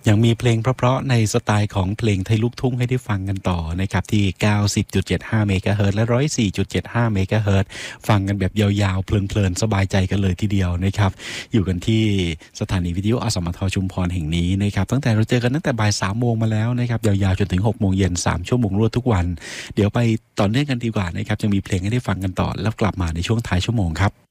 ยังมีเพลงเพราะๆในสไตล์ของเพลงไทยลูกทุ่งให้ได้ฟังกันต่อนะครับที่ 90.75 เมกะเฮิรตซ์ และ 104.75 เมกะเฮิรตซ์ ฟังกันแบบยาวๆเพลินๆสบายใจกันเลยทีเดียวนะครับอยู่กันที่สถานีวิทยุอสมทชุมพรแห่งนี้นะครับตั้งแต่เราเจอกันตั้งแต่บ่าย 3 โมงมาแล้วนะครับยาวๆจนถึง 6 โมงเย็น 3 ชั่วโมงรวดทุกวันเดี๋ยวไปต่อเนื่องกันดีกว่านะครับจะมีเพลงให้ได้ฟังกันต่อแล้วกลับมาในช่วงท้ายชั่วโมงครับ